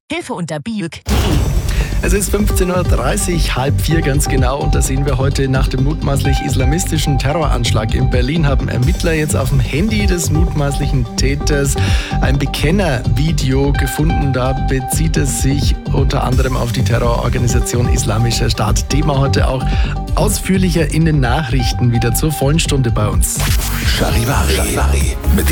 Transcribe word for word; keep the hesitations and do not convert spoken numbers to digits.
Hilfe unter biuk punkt de. Es ist fünfzehn Uhr dreißig, halb vier ganz genau, und da sehen wir heute nach dem mutmaßlich islamistischen Terroranschlag in Berlin haben Ermittler jetzt auf dem Handy des mutmaßlichen Täters ein Bekennervideo gefunden. Da bezieht es sich unter anderem auf die Terrororganisation Islamischer Staat. Thema heute auch ausführlicher in den Nachrichten wieder zur vollen Stunde bei uns. Charivari. Charivari. Mit